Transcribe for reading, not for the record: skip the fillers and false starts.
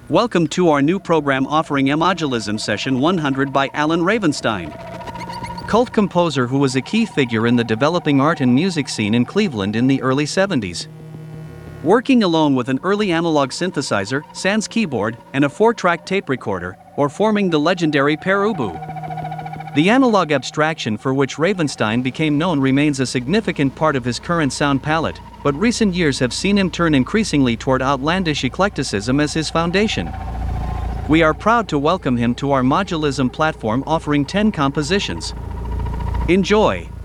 Welcome to our new program offering Modulism Session 100 by Alan Ravenstein. Cult composer who was a key figure in the developing art and music scene in Cleveland in the early 70s. Working alone with an early analog synthesizer, sans keyboard, and a 4-track tape recorder, or forming the legendary Pere Ubu. The analog abstraction for which Ravenstein became known remains a significant part of his current sound palette, but recent years have seen him turn increasingly toward outlandish eclecticism as his foundation. We are proud to welcome him to our Modulism platform offering 10 compositions. Enjoy!